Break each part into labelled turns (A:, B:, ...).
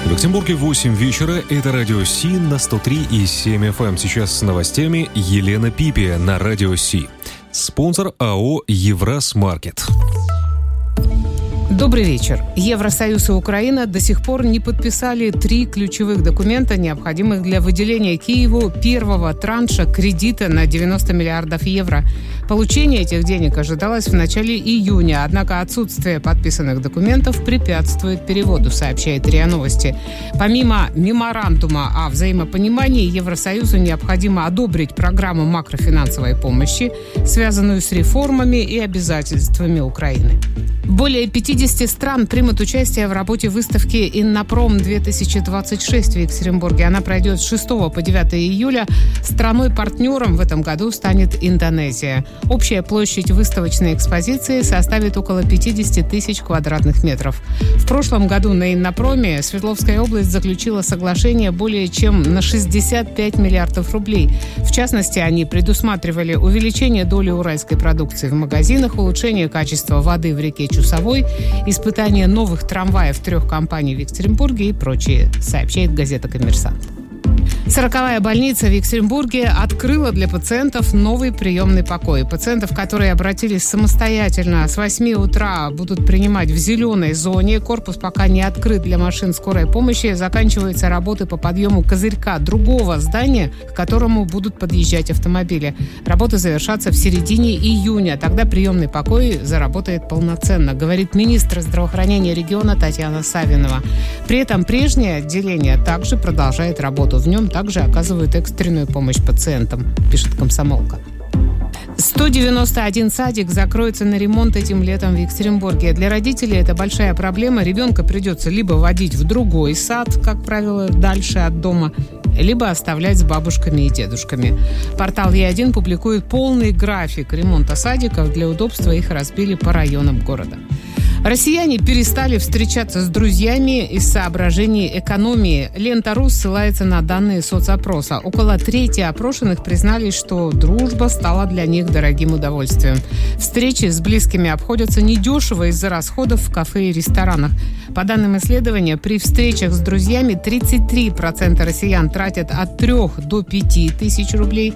A: В Екатеринбурге 8 вечера. Это радио Си на 103,7 FM. Сейчас с новостями Елена Пипи на радио Си. Спонсор АО «Евросмаркет».
B: Добрый вечер. Евросоюз и Украина до сих пор не подписали 3 ключевых документа, необходимых для выделения Киеву первого транша кредита на 90 миллиардов евро. Получение этих денег ожидалось в начале июня, однако отсутствие подписанных документов препятствует переводу, сообщает РИА Новости. Помимо меморандума о взаимопонимании, Евросоюзу необходимо одобрить программу макрофинансовой помощи, связанную с реформами и обязательствами Украины. Более 50 стран примут участие в работе выставки «Иннопром-2026» в Екатеринбурге. Она пройдет с 6 по 9 июля. Страной-партнером в этом году станет Индонезия. Общая площадь выставочной экспозиции составит около 50 тысяч квадратных метров. В прошлом году на Иннопроме Свердловская область заключила соглашение более чем на 65 миллиардов рублей. В частности, они предусматривали увеличение доли уральской продукции в магазинах, улучшение качества воды в реке Чусовой, испытание новых трамваев 3 компаний в Екатеринбурге и прочее, сообщает газета «Коммерсант». 40-я больница в Екатеринбурге открыла для пациентов новый приемный покой. Пациентов, которые обратились самостоятельно с 8 утра, будут принимать в зеленой зоне. Корпус пока не открыт для машин скорой помощи. Заканчиваются работы по подъему козырька другого здания, к которому будут подъезжать автомобили. Работы завершатся в середине июня. Тогда приемный покой заработает полноценно, говорит министр здравоохранения региона Татьяна Савинова. При этом прежнее отделение также продолжает работу. В нем также оказывают экстренную помощь пациентам, пишет «Комсомолка». 191 садик закроется на ремонт этим летом в Екатеринбурге. Для родителей это большая проблема. Ребенка придется либо водить в другой сад, как правило, дальше от дома, либо оставлять с бабушками и дедушками. Портал Е1 публикует полный график ремонта садиков. Для удобства их разбили по районам города. Россияне перестали встречаться с друзьями из соображений экономии. Лента.ру ссылается на данные соцопроса. Около трети опрошенных признались, что дружба стала для них дорогим удовольствием. Встречи с близкими обходятся недешево из-за расходов в кафе и ресторанах. По данным исследования, при встречах с друзьями 33% россиян тратят от 3 до 5 тысяч рублей,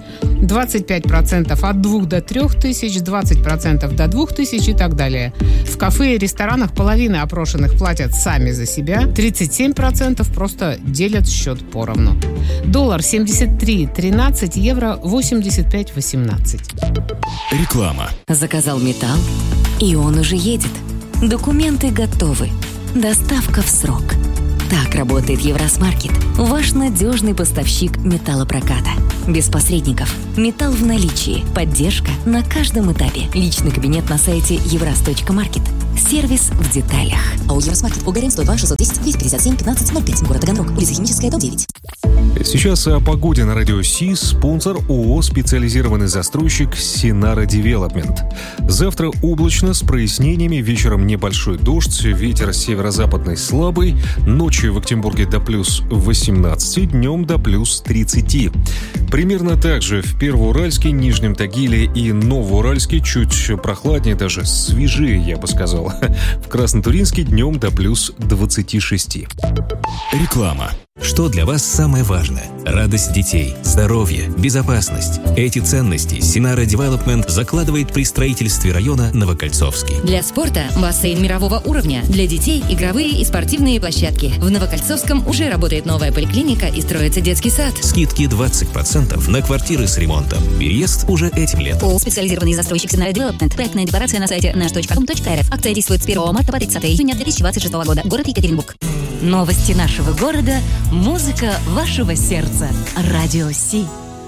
B: 25% от 2 до 3 тысяч, 20% до 2 тысяч и так далее. В кафе и ресторанах половина опрошенных платят сами за себя, 37% просто делят счет поровну. Доллар 73.13, евро 85.18.
C: Реклама.
D: Заказал металл, и он уже едет. Документы готовы. Доставка в срок. Так работает Евросмаркет, ваш надежный поставщик металлопроката. Без посредников. Металл в наличии. Поддержка на каждом этапе. Личный кабинет на сайте evras.market. Сервис в деталях.
E: АО «Евросмаркет», Угарин, 102 610 257 1505, город Таганрог, улица Химическая, дом 9.
A: Сейчас о погоде на радио Си. Спонсор ООО «Специализированный застройщик Синара Девелопмент». Завтра облачно с прояснениями, вечером небольшой дождь, ветер северо-западный слабый, ночью в Екатеринбурге до плюс 18, днем до плюс 30. Примерно так же в Первоуральске, Нижнем Тагиле и Новоуральске, чуть прохладнее, даже свежее, я бы сказал. В Краснотуринске днем до плюс 26.
C: Реклама. Что для вас самое важное? Радость детей, здоровье, безопасность. Эти ценности Синара Девелопмент закладывает при строительстве района Новокольцовский.
F: Для спорта бассейн мирового уровня. Для детей игровые и спортивные площадки. В Новокольцовском уже работает новая поликлиника и строится детский сад.
C: Скидки 20% на квартиры с ремонтом. Переезд уже этим летом.
F: ООО «Специализированный застройщик Синара Девелопмент». Проектная декларация на сайте nash.com.rf. Акция действует с 1 марта по 30 июня 2026 года. Город Екатеринбург. Новости нашего города. Музыка вашего сердца. Радио Си.